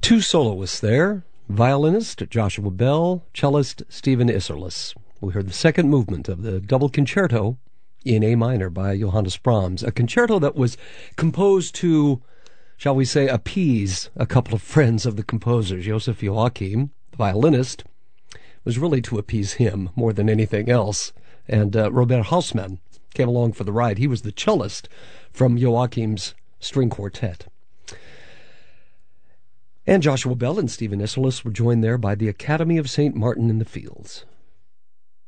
Two soloists there, violinist Joshua Bell, cellist Stephen Isserlis. We heard the second movement of the double concerto in A minor by Johannes Brahms, a concerto that was composed to, shall we say, appease a couple of friends of the composer. Joseph Joachim, the violinist, was really to appease him more than anything else, and Robert Hausmann came along for the ride. He was the cellist from Joachim's string quartet. And Joshua Bell and Stephen Isserlis were joined there by the Academy of St. Martin in the Fields.